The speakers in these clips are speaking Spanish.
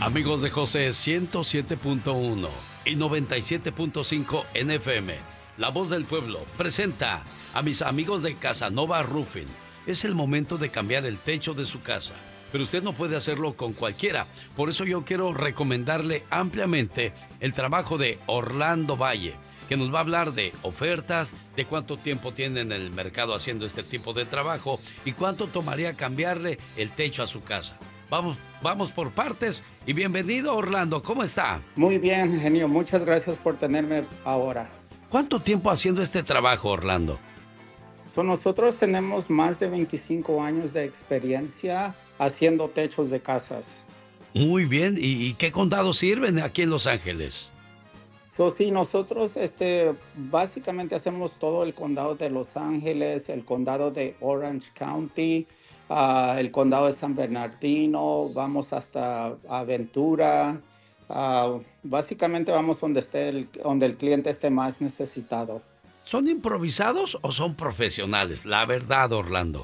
Amigos de José 107.1 y 97.5 en FM, La Voz del Pueblo presenta a mis amigos de Casanova Roofing. Es el momento de cambiar el techo de su casa, pero usted no puede hacerlo con cualquiera. Por eso yo quiero recomendarle ampliamente el trabajo de Orlando Valle, que nos va a hablar de ofertas, de cuánto tiempo tiene en el mercado haciendo este tipo de trabajo y cuánto tomaría cambiarle el techo a su casa. Vamos por partes y bienvenido, Orlando. ¿Cómo está? Muy bien, genio. Muchas gracias por tenerme ahora. ¿Cuánto tiempo haciendo este trabajo, Orlando? Nosotros tenemos más de 25 años de experiencia haciendo techos de casas. Muy bien. ¿Y qué condados sirven aquí en Los Ángeles? Sí, nosotros básicamente hacemos todo el condado de Los Ángeles, el condado de Orange County, el condado de San Bernardino, vamos hasta Aventura. Básicamente vamos donde el cliente esté más necesitado. ¿Son improvisados o son profesionales? La verdad, Orlando.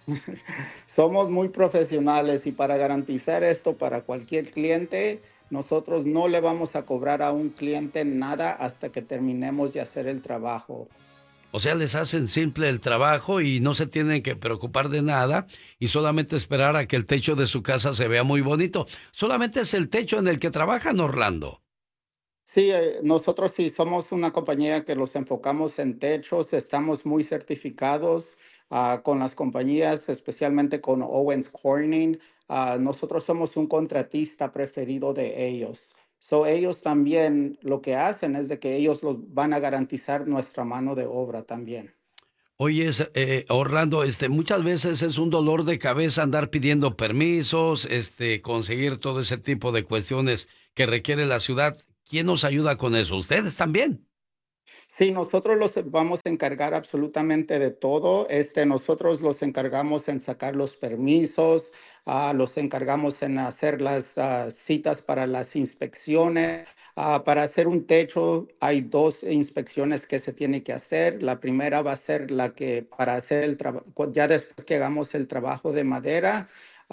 Somos muy profesionales y para garantizar esto para cualquier cliente, nosotros no le vamos a cobrar a un cliente nada hasta que terminemos de hacer el trabajo. O sea, les hacen simple el trabajo y no se tienen que preocupar de nada y solamente esperar a que el techo de su casa se vea muy bonito. Solamente es el techo en el que trabajan, Orlando. Sí, nosotros sí somos una compañía que los enfocamos en techos, estamos muy certificados con las compañías, especialmente con Owens Corning. Nosotros somos un contratista preferido de ellos. Ellos también lo que hacen es de que ellos los van a garantizar nuestra mano de obra también. Oye, Orlando, muchas veces es un dolor de cabeza andar pidiendo permisos, conseguir todo ese tipo de cuestiones que requiere la ciudad. ¿Quién nos ayuda con eso? ¿Ustedes también? Sí, nosotros los vamos a encargar absolutamente de todo. Nosotros los encargamos en sacar los permisos, los encargamos en hacer las citas para las inspecciones. Para hacer un techo hay dos inspecciones que se tiene que hacer. La primera va a ser la que para hacer el trabajo, ya después que hagamos el trabajo de madera.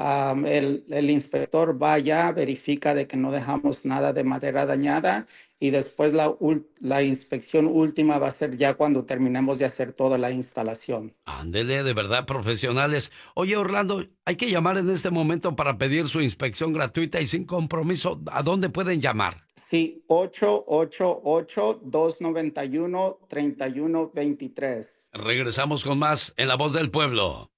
El inspector va allá, verifica de que no dejamos nada de madera dañada y después la inspección última va a ser ya cuando terminemos de hacer toda la instalación. Ándele, de verdad, profesionales. Oye, Orlando, hay que llamar en este momento para pedir su inspección gratuita y sin compromiso. ¿A dónde pueden llamar? Sí, 888-291-3123. Regresamos con más en La Voz del Pueblo.